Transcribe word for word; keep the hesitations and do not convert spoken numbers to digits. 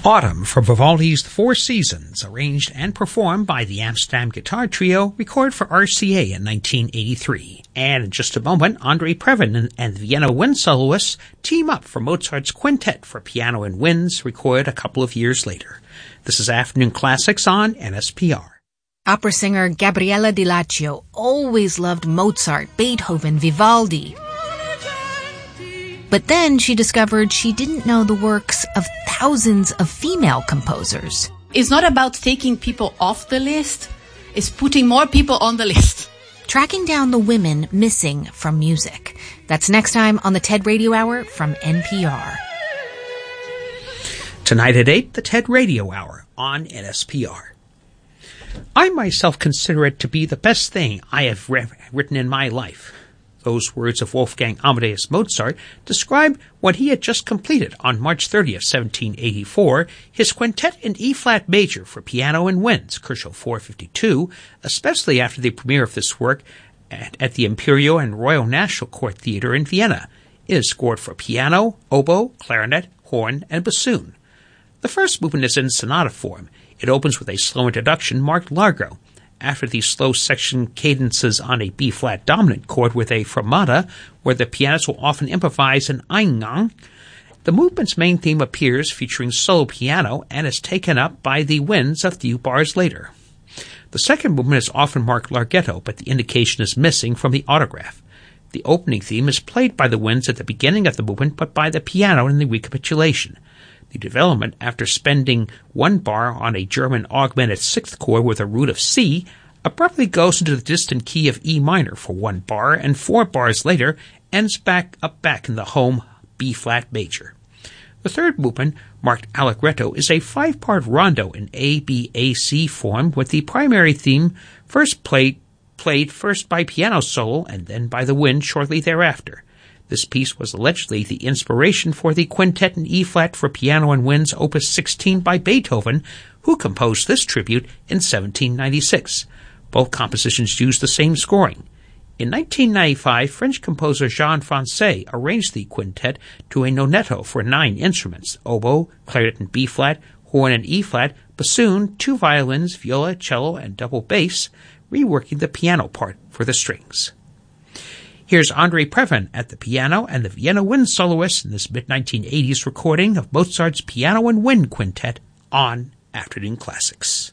Autumn from Vivaldi's The Four Seasons, arranged and performed by the Amsterdam Guitar Trio, recorded for R C A in nineteen eighty-three. And in just a moment, Andre Previn and the Vienna Wind Soloists team up for Mozart's Quintet for Piano and Winds, recorded a couple of years later. This is Afternoon Classics on N S P R. Opera singer Gabriella Di Laccio always loved Mozart, Beethoven, Vivaldi. But then she discovered she didn't know the works of thousands of female composers. It's not about taking people off the list, it's putting more people on the list. Tracking down the women missing from music. That's next time on the TED Radio Hour from N P R. Tonight at eight, the TED Radio Hour on N S P R. I myself consider it to be the best thing I have re- written in my life. Those words of Wolfgang Amadeus Mozart describe what he had just completed on March thirtieth, seventeen eighty-four, his Quintet in E-flat major for piano and winds, Kerschel four fifty-two, especially after the premiere of this work at, at the Imperial and Royal National Court Theatre in Vienna. It is scored for piano, oboe, clarinet, horn, and bassoon. The first movement is in sonata form. It opens with a slow introduction marked largo. After the slow section cadences on a B-flat dominant chord with a fermata, where the pianist will often improvise an Eingang, the movement's main theme appears featuring solo piano and is taken up by the winds a few bars later. The second movement is often marked larghetto, but the indication is missing from the autograph. The opening theme is played by the winds at the beginning of the movement, but by the piano in the recapitulation. The development, after spending one bar on a German augmented sixth chord with a root of C, abruptly goes into the distant key of E minor for one bar, and four bars later ends back up back in the home B-flat major. The third movement, marked allegretto, is a five-part rondo in A B A C form, with the primary theme first played played first by piano solo and then by the wind shortly thereafter. This piece was allegedly the inspiration for the Quintet in E-flat for piano and winds opus sixteen by Beethoven, who composed this tribute in seventeen ninety-six. Both compositions used the same scoring. In nineteen ninety-five, French composer Jean Francais arranged the quintet to a nonetto for nine instruments: oboe, clarinet in B-flat, horn in E-flat, bassoon, two violins, viola, cello, and double bass, reworking the piano part for the strings. Here's Andre Previn at the piano and the Vienna Wind Soloists in this mid nineteen eighties recording of Mozart's Piano and Wind Quintet on Afternoon Classics.